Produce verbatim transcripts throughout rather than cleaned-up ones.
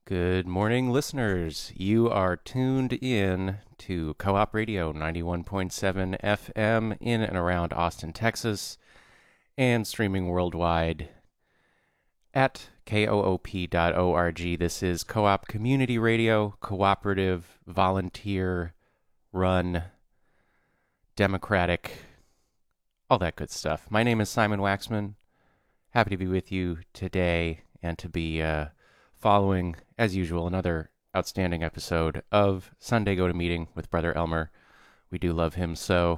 Good morning, listeners. You are tuned in to Co-op Radio ninety-one point seven F M in and around Austin, Texas, and streaming worldwide at koop dot org. This is Co-op Community Radio, cooperative, volunteer-run, democratic, all that good stuff. My name is Simon Waxman. Happy to be with you today and to be uh, following, as usual, another outstanding episode of Sunday Go to Meeting with Brother Elmer. We do love him so.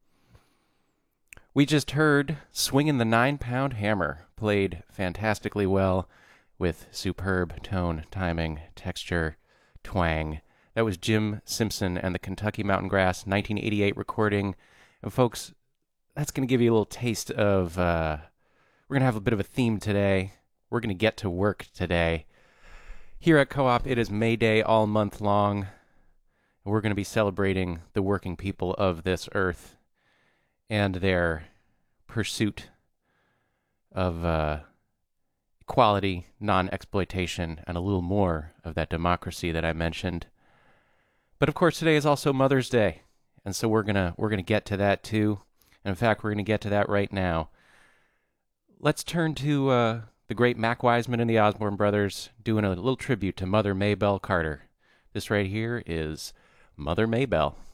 We just heard Swingin' the Nine-Pound Hammer, played fantastically well with superb tone, timing, texture, twang. That was Jim Simpson and the Kentucky Mountain Grass nineteen eighty-eight recording. And folks, that's going to give you a little taste of, uh, we're going to have a bit of a theme today. We're going to get to work today. Here at Co-op, it is May Day all month long. We're going to be celebrating the working people of this earth and their pursuit of uh, equality, non-exploitation, and a little more of that democracy that I mentioned. But of course, today is also Mother's Day, and so we're gonna we're gonna get to that too. And in fact, we're gonna get to that right now. Let's turn to uh, the great Mac Wiseman and the Osborne Brothers doing a little tribute to Mother Maybelle Carter. This right here is Mother Maybelle.